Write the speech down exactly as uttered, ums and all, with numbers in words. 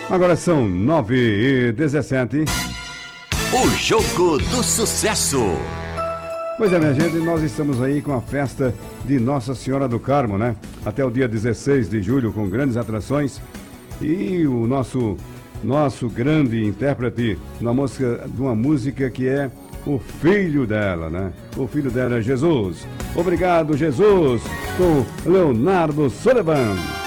Agora são nove e dezessete. O Jogo do Sucesso. Pois é, minha gente, nós estamos aí com a festa de Nossa Senhora do Carmo, né? Até o dia dezesseis de julho, com grandes atrações. E o nosso, nosso grande intérprete na música, de uma música que é o filho dela, né? O filho dela é Jesus. Obrigado, Jesus, com Leonardo Sullivan.